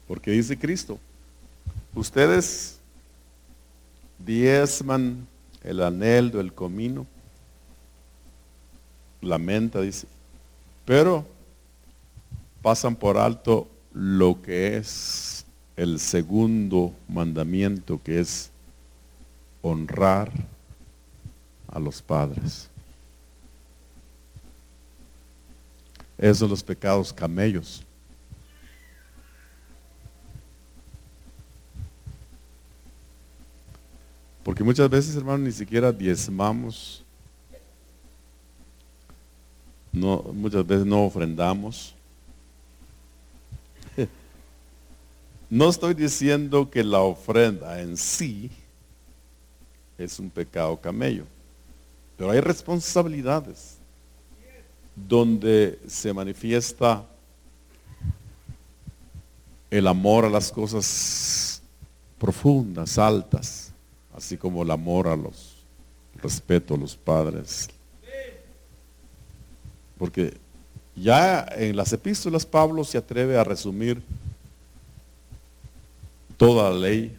Porque dice Cristo, ustedes diezman el anhelo, el comino, la menta, dice, pero pasan por alto lo que es el segundo mandamiento, que es honrar a los padres. Esos son los pecados camellos. Porque muchas veces, hermano, ni siquiera diezmamos, no, muchas veces no ofrendamos. No estoy diciendo que la ofrenda en sí es un pecado camello, pero hay responsabilidades donde se manifiesta el amor a las cosas profundas, altas, así como el amor a los, respeto a los padres. Porque ya en las epístolas Pablo se atreve a resumir toda la ley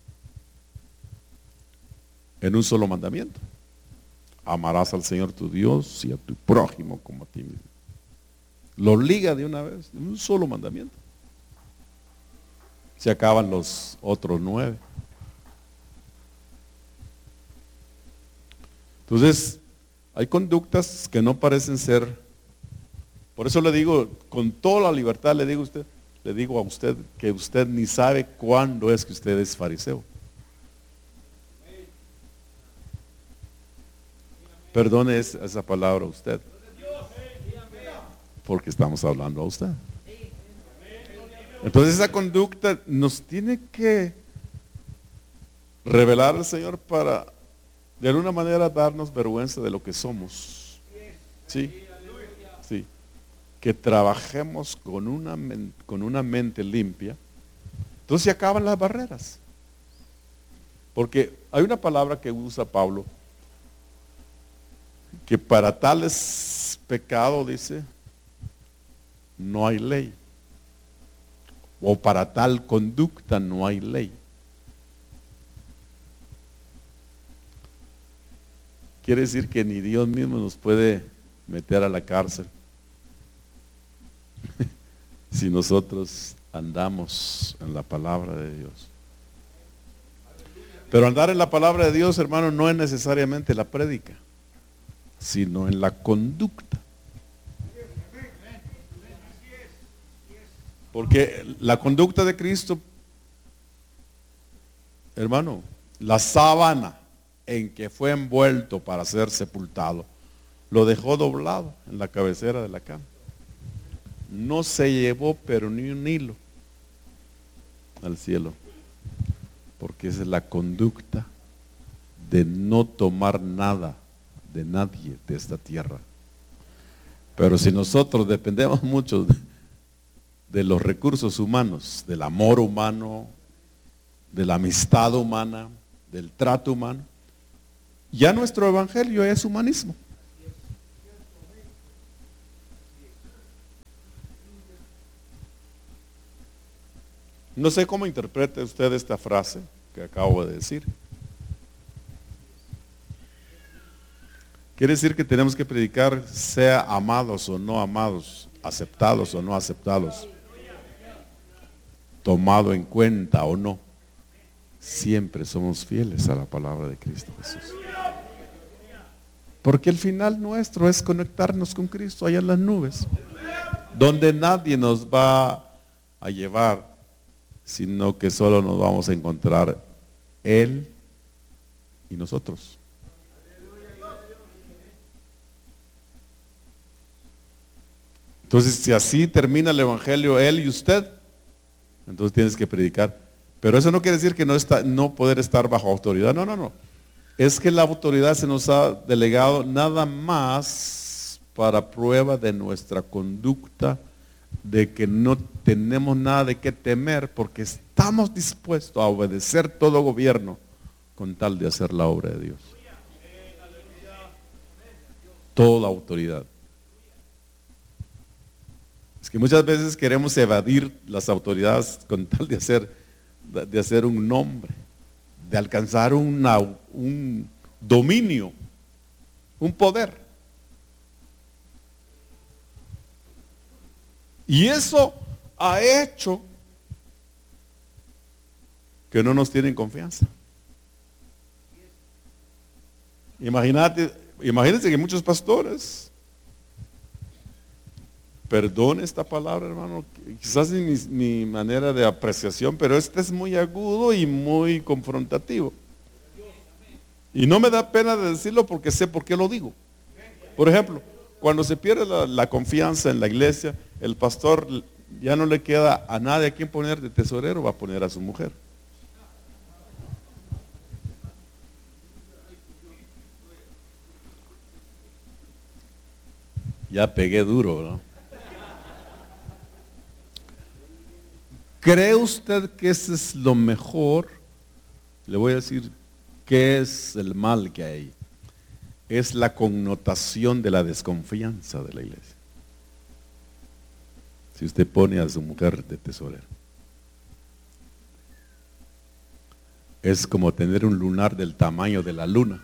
en un solo mandamiento. Amarás al Señor tu Dios y a tu prójimo como a ti mismo. Lo liga de una vez, en un solo mandamiento. Se acaban los otros 9. Entonces, hay conductas que no parecen ser. Por eso le digo, con toda la libertad le digo a usted que usted ni sabe cuándo es que usted es fariseo. Perdone esa palabra a usted, porque estamos hablando a usted. Entonces esa conducta nos tiene que revelar al Señor para de alguna manera darnos vergüenza de lo que somos. ¿Sí? Sí. Que trabajemos con una mente limpia. Entonces se acaban las barreras. Porque hay una palabra que usa Pablo, que para tales pecados, dice, no hay ley. O para tal conducta no hay ley. Quiere decir que ni Dios mismo nos puede meter a la cárcel si nosotros andamos en la palabra de Dios. Pero andar en la palabra de Dios, hermano, no es necesariamente la prédica, sino en la conducta. Porque la conducta de Cristo, hermano, la sábana en que fue envuelto para ser sepultado, lo dejó doblado en la cabecera de la cama. No se llevó pero ni un hilo al cielo, porque esa es la conducta de no tomar nada de nadie de esta tierra. Pero si nosotros dependemos mucho de los recursos humanos, del amor humano, de la amistad humana, del trato humano, ya nuestro evangelio es humanismo. No sé cómo interprete usted esta frase que acabo de decir. Quiere decir que tenemos que predicar, sea amados o no amados, aceptados o no aceptados, tomado en cuenta o no. Siempre somos fieles a la palabra de Cristo Jesús. Porque el final nuestro es conectarnos con Cristo allá en las nubes, donde nadie nos va a llevar, sino que solo nos vamos a encontrar Él y nosotros. Entonces, si así termina el evangelio, Él y usted, entonces tienes que predicar. Pero eso no quiere decir que no poder estar bajo autoridad. No, no, no. Es que la autoridad se nos ha delegado nada más para prueba de nuestra conducta, de que no tenemos nada de qué temer, porque estamos dispuestos a obedecer todo gobierno con tal de hacer la obra de Dios. Toda autoridad. Es que muchas veces queremos evadir las autoridades con tal de hacer un nombre, de alcanzar un dominio, un poder. Y eso ha hecho que no nos tienen confianza. Imagínense que muchos pastores, perdone esta palabra, hermano, quizás es mi manera de apreciación, pero este es muy agudo y muy confrontativo. Y no me da pena de decirlo porque sé por qué lo digo. Por ejemplo, cuando se pierde la confianza en la iglesia, el pastor ya no le queda a nadie a quien poner de tesorero, va a poner a su mujer. Ya pegué duro, ¿no? ¿Cree usted que ese es lo mejor? Le voy a decir qué es el mal que hay. Es la connotación de la desconfianza de la iglesia. Si usted pone a su mujer de tesorero, es como tener un lunar del tamaño de la luna.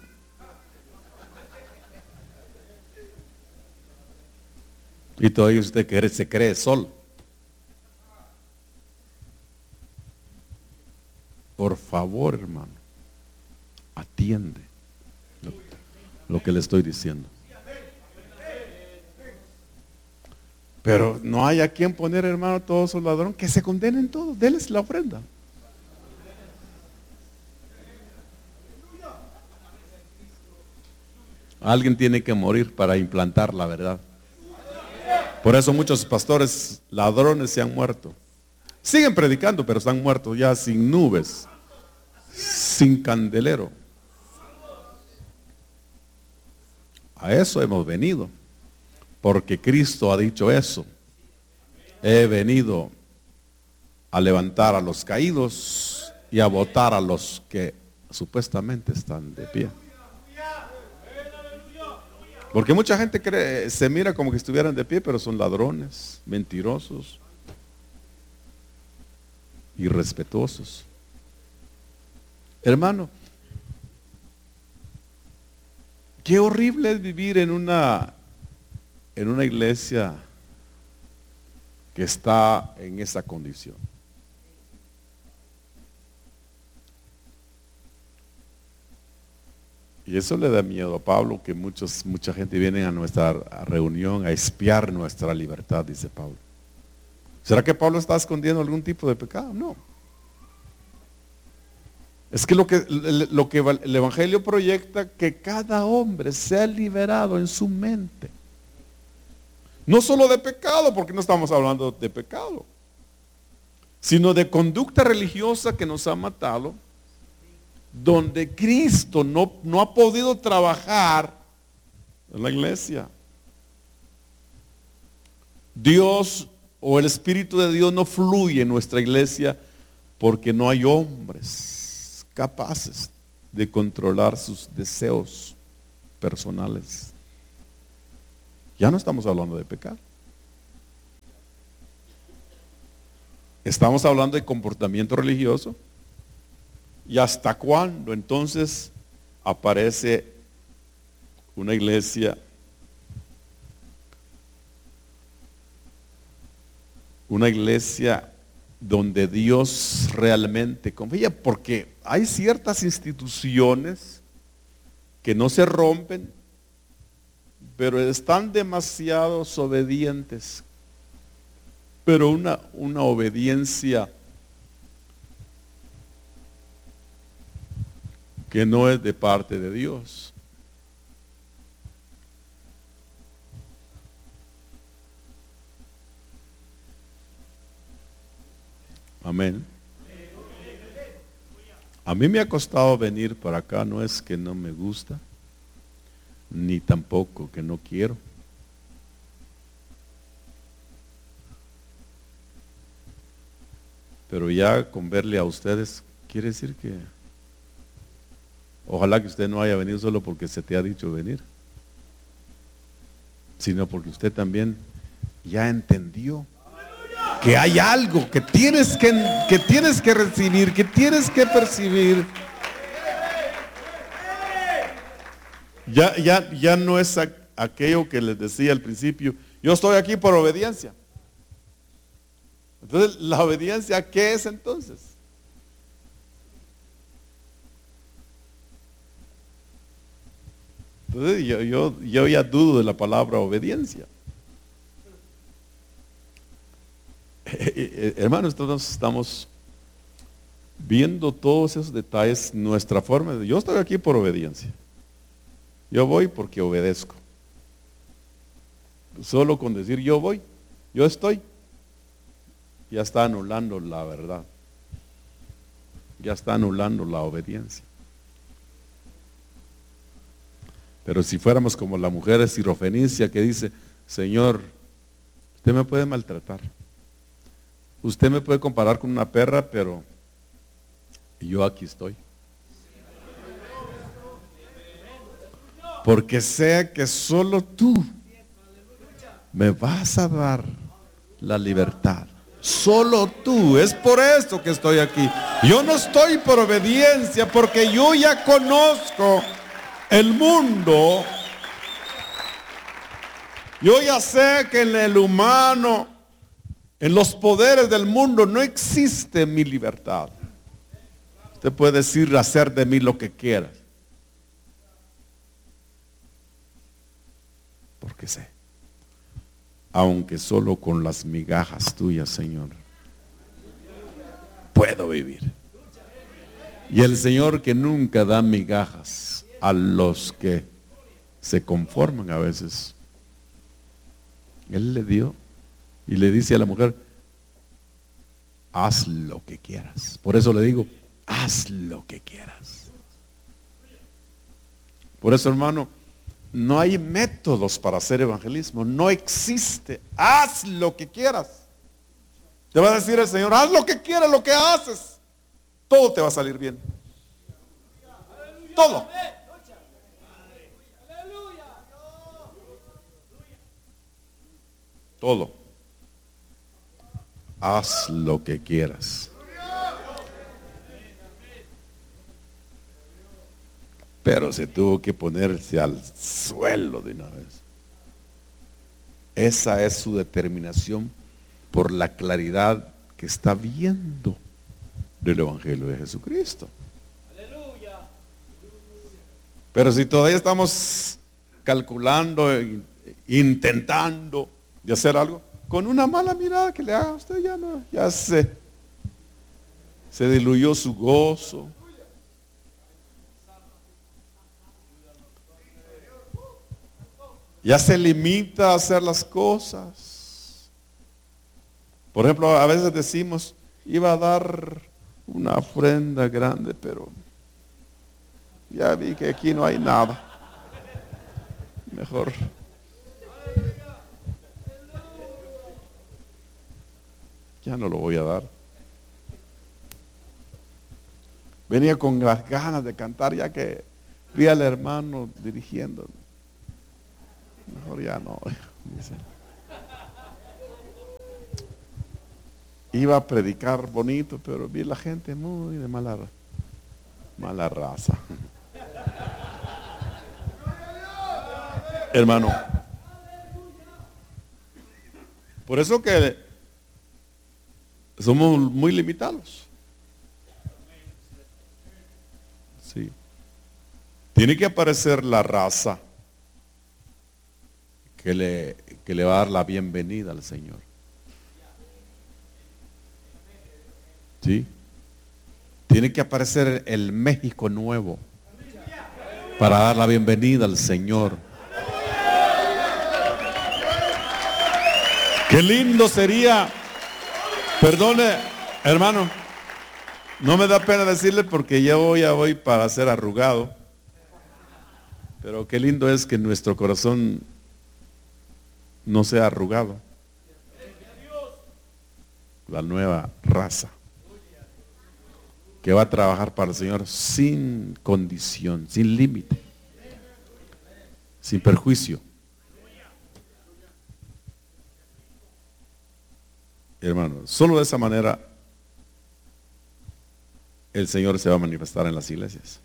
Y todavía usted se cree sol. Por favor, hermano, atiende lo que le estoy diciendo. Pero no hay a quien poner, hermano, todos esos ladrones, que se condenen todos, denles la ofrenda. Alguien tiene que morir para implantar la verdad. Por eso muchos pastores ladrones se han muerto. Siguen predicando, pero están muertos ya sin nubes, sin candelero. A eso hemos venido, porque Cristo ha dicho eso. He venido a levantar a los caídos y a botar a los que supuestamente están de pie. Porque mucha gente se mira como que estuvieran de pie, pero son ladrones, mentirosos, irrespetuosos. Hermano, qué horrible es vivir en una iglesia que está en esa condición. Y eso le da miedo a Pablo, que mucha gente viene a nuestra reunión a espiar nuestra libertad, dice Pablo. ¿Será que Pablo está escondiendo algún tipo de pecado? No. Es que lo que el Evangelio proyecta, que cada hombre sea liberado en su mente. No solo de pecado, porque no estamos hablando de pecado, sino de conducta religiosa que nos ha matado, donde Cristo no ha podido trabajar en la iglesia. Dios o el Espíritu de Dios no fluye en nuestra iglesia porque no hay hombres capaces de controlar sus deseos personales. Ya no estamos hablando de pecado. Estamos hablando de comportamiento religioso. ¿Y hasta cuándo entonces aparece una iglesia donde Dios realmente confía? Porque hay ciertas instituciones que no se rompen, pero están demasiado obedientes. Pero una obediencia que no es de parte de Dios. Amén. A mí me ha costado venir para acá, no es que no me gusta, ni tampoco que no quiero. Pero ya con verle a ustedes, quiere decir que ojalá que usted no haya venido solo porque se te ha dicho venir, sino porque usted también ya entendió que hay algo que tienes que recibir, que tienes que percibir. Ya no es aquello que les decía al principio, yo estoy aquí por obediencia. Entonces, ¿la obediencia qué es entonces? Entonces yo ya dudo de la palabra obediencia. Hermanos, todos estamos viendo todos esos detalles, nuestra forma de, yo estoy aquí por obediencia. Yo voy porque obedezco. Solo con decir yo voy, yo estoy, ya está anulando la verdad. Ya está anulando la obediencia. Pero si fuéramos como la mujer sirofenicia que dice, Señor, usted me puede maltratar. Usted me puede comparar con una perra, pero yo aquí estoy. Porque sé que solo tú me vas a dar la libertad. Solo tú. Es por esto que estoy aquí. Yo no estoy por obediencia, porque yo ya conozco el mundo. Yo ya sé que en el humano, en los poderes del mundo, no existe mi libertad. Usted puede decir, hacer de mí lo que quiera. Porque sé, aunque solo con las migajas tuyas, Señor, puedo vivir. Y el Señor que nunca da migajas a los que se conforman a veces, Él le dio y le dice a la mujer, haz lo que quieras. Por eso le digo, haz lo que quieras. Por eso, hermano, no hay métodos para hacer evangelismo. No existe. Haz lo que quieras. Te va a decir el Señor, haz lo que quieras, lo que haces. Todo te va a salir bien. Todo. Todo. Haz lo que quieras. Pero se tuvo que ponerse al suelo de una vez. Esa es su determinación por la claridad que está viendo del Evangelio de Jesucristo. Pero si todavía estamos calculando, intentando de hacer algo, con una mala mirada que le haga a usted, ya se diluyó su gozo. Ya se limita a hacer las cosas. Por ejemplo, a veces decimos, iba a dar una ofrenda grande, pero ya vi que aquí no hay nada. Mejor. Ya no lo voy a dar. Venía con las ganas de cantar, ya que vi al hermano dirigiendo. Mejor ya no, dice. Iba a predicar bonito, pero vi la gente muy de mala raza. Hermano, por eso que somos muy limitados. Sí. Tiene que aparecer la raza que le va a dar la bienvenida al Señor. ¿Sí? Tiene que aparecer el México nuevo para dar la bienvenida al Señor. Qué lindo sería, perdone, hermano, no me da pena decirle porque ya voy para ser arrugado, pero qué lindo es que nuestro corazón no sea arrugado. La nueva raza que va a trabajar para el Señor sin condición, sin límite, sin perjuicio. hermano, solo de esa manera el Señor se va a manifestar en las iglesias.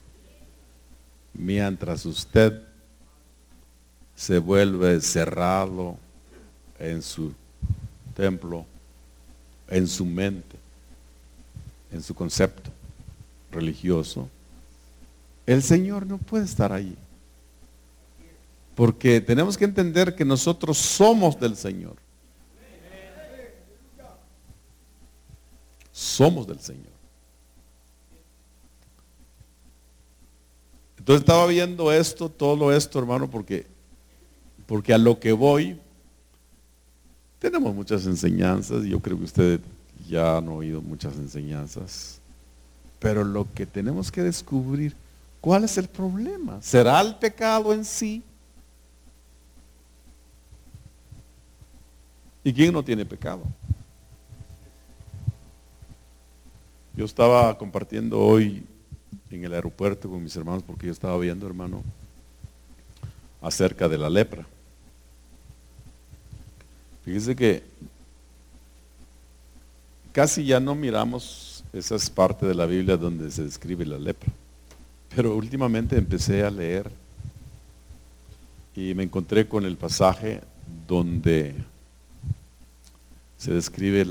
Mientras usted se vuelve cerrado en su templo, en su mente, en su concepto religioso, el Señor no puede estar allí. Porque tenemos que entender que nosotros somos del Señor. Somos del Señor. Entonces estaba viendo esto, todo esto, hermano, porque a lo que voy, tenemos muchas enseñanzas, y yo creo que ustedes ya han oído muchas enseñanzas, pero lo que tenemos que descubrir, ¿cuál es el problema? ¿Será el pecado en sí? ¿Y quién no tiene pecado? Yo estaba compartiendo hoy en el aeropuerto con mis hermanos, porque yo estaba viendo, hermano, acerca de la lepra. Fíjese que casi ya no miramos esas partes de la Biblia donde se describe la lepra, pero últimamente empecé a leer y me encontré con el pasaje donde se describe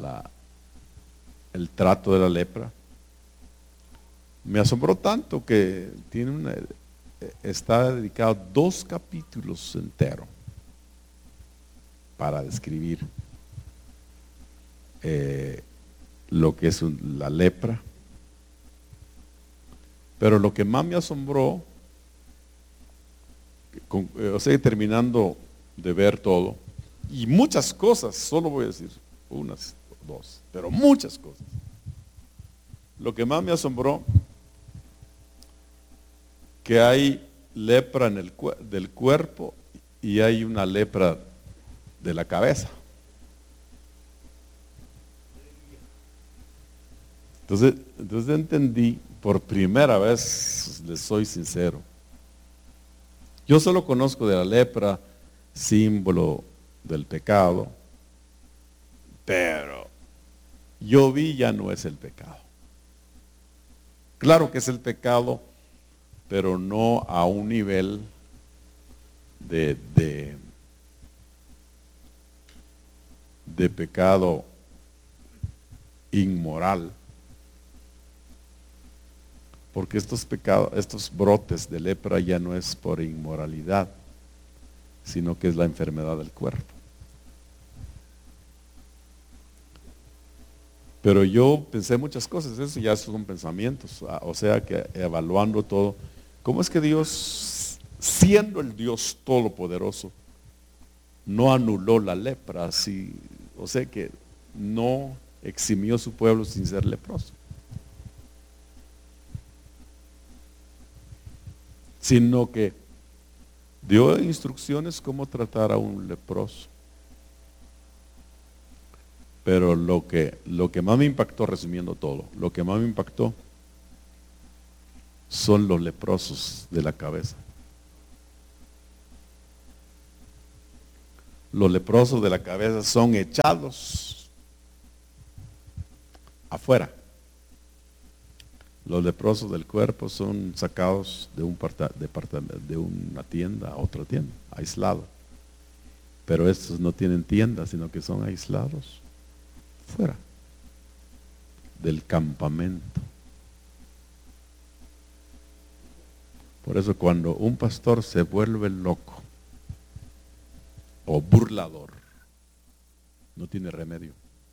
el trato de la lepra. Me asombró tanto que está dedicado 2 capítulos enteros para describir lo que es la lepra. Pero lo que más me asombró, terminando de ver todo, y muchas cosas, solo voy a decir unas, 2, pero muchas cosas. Lo que más me asombró, que hay lepra del cuerpo y hay una lepra de la cabeza. Entonces entendí, por primera vez, les soy sincero, yo solo conozco de la lepra, símbolo del pecado, pero yo vi ya no es el pecado. Claro que es el pecado, pero no a un nivel de pecado inmoral. Porque estos pecados, estos brotes de lepra ya no es por inmoralidad, sino que es la enfermedad del cuerpo. Pero yo pensé muchas cosas, eso ya son pensamientos, o sea que evaluando todo, ¿cómo es que Dios, siendo el Dios todopoderoso, no anuló la lepra así? O sea que no eximió a su pueblo sin ser leproso, sino que dio instrucciones cómo tratar a un leproso. Pero lo que más me impactó, resumiendo todo, lo que más me impactó son los leprosos de la cabeza. Los leprosos de la cabeza son echados afuera. Los leprosos del cuerpo son sacados de una tienda a otra tienda, aislados. Pero estos no tienen tienda, sino que son aislados fuera del campamento. Por eso cuando un pastor se vuelve loco o burlador, no tiene remedio.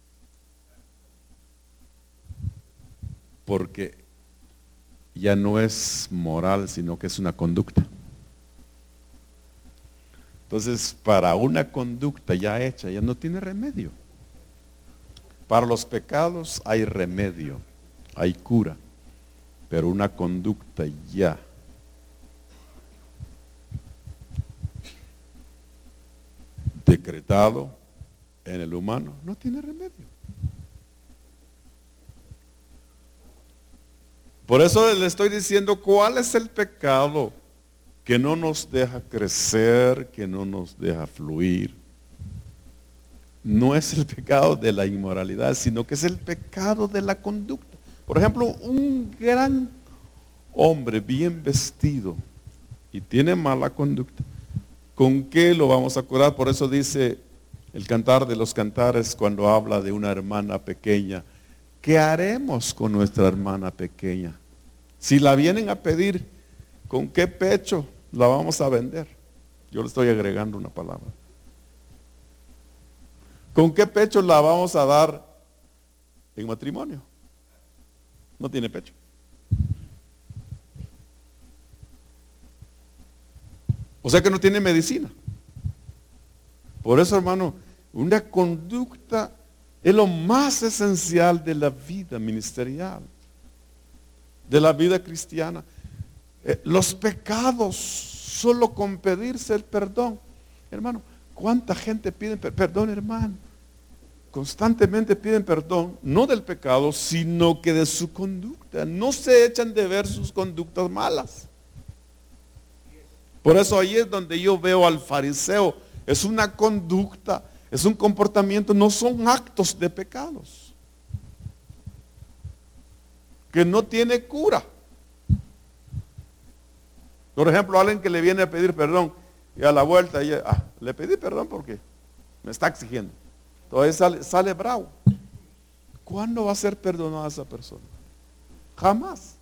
Porque ya no es moral, sino que es una conducta. Entonces, para una conducta ya hecha, ya no tiene remedio. Para los pecados hay remedio, hay cura, pero una conducta ya decretado en el humano no tiene remedio. Por eso le estoy diciendo cuál es el pecado que no nos deja crecer, que no nos deja fluir. no es el pecado de la inmoralidad, sino que es el pecado de la conducta. Por ejemplo, un gran hombre bien vestido y tiene mala conducta, ¿con qué lo vamos a curar? Por eso dice el Cantar de los Cantares cuando habla de una hermana pequeña. ¿Qué haremos con nuestra hermana pequeña? Si la vienen a pedir, ¿con qué pecho la vamos a vender? Yo le estoy agregando una palabra. ¿Con qué pecho la vamos a dar en matrimonio? No tiene pecho. O sea que no tiene medicina. Por eso, hermano, una conducta es lo más esencial de la vida ministerial, de la vida cristiana. Los pecados, solo con pedirse el perdón. Hermano, ¿cuánta gente pide perdón, hermano? Constantemente piden perdón, no del pecado, sino que de su conducta. No se echan de ver sus conductas malas. Por eso ahí es donde yo veo al fariseo. Es una conducta, es un comportamiento, no son actos de pecados. Que no tiene cura. Por ejemplo, alguien que le viene a pedir perdón y a la vuelta le pedí perdón porque me está exigiendo. Entonces sale bravo. ¿Cuándo va a ser perdonada esa persona? Jamás.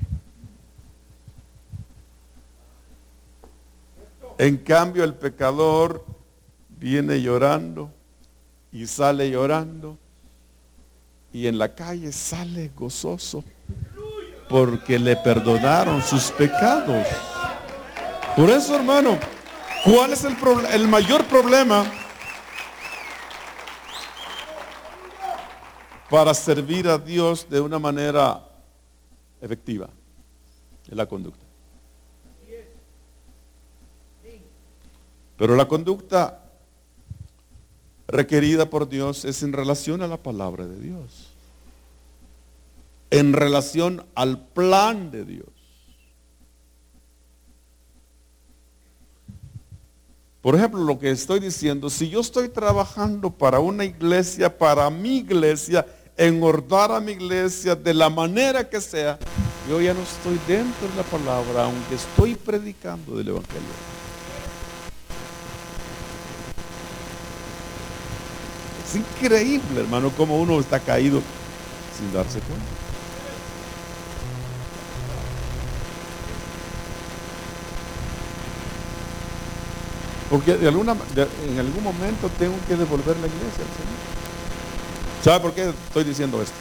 En cambio, el pecador viene llorando y sale llorando y en la calle sale gozoso porque le perdonaron sus pecados. Por eso, hermano, ¿cuál es el mayor problema para servir a Dios de una manera efectiva? Es la conducta. Pero la conducta requerida por Dios es en relación a la palabra de Dios, en relación al plan de Dios. Por ejemplo, lo que estoy diciendo, si yo estoy trabajando para una iglesia, para mi iglesia, engordar a mi iglesia de la manera que sea, yo ya no estoy dentro de la palabra, aunque estoy predicando del evangelio. Es increíble, hermano, cómo uno está caído sin darse cuenta. Porque en algún momento tengo que devolver la iglesia al Señor. ¿Sabe por qué estoy diciendo esto?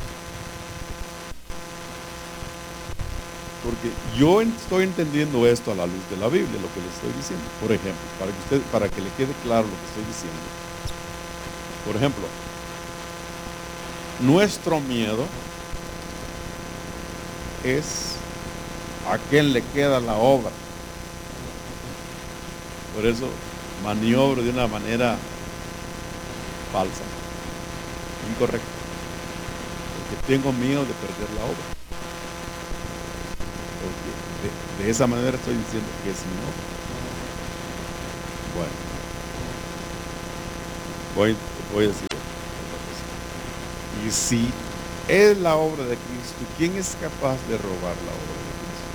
Porque yo estoy entendiendo esto a la luz de la Biblia, lo que le estoy diciendo. Por ejemplo, para que le quede claro lo que estoy diciendo. Por ejemplo, nuestro miedo es a quién le queda la obra. Por eso maniobro de una manera falsa, incorrecta, porque tengo miedo de perder la obra. Porque de esa manera estoy diciendo que es mi obra. Bueno, voy a decir otra cosa. Y si es la obra de Cristo, ¿quién es capaz de robar la obra?